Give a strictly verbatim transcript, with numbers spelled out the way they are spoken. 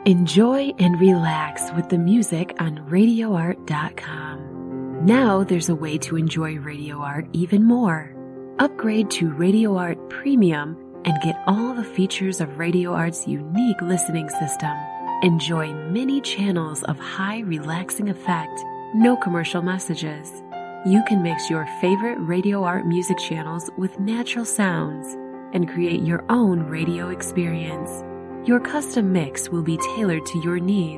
Enjoy and relax with the music on radio art dot com. Now there's a way to enjoy Radio Art even more. Upgrade to Radio Art Premium and get all the features of Radio Art's unique listening system. Enjoy many channels of high relaxing effect, no commercial messages. You can mix your favorite Radio Art music channels with natural sounds and create your own radio experience. Your custom mix will be tailored to your needs.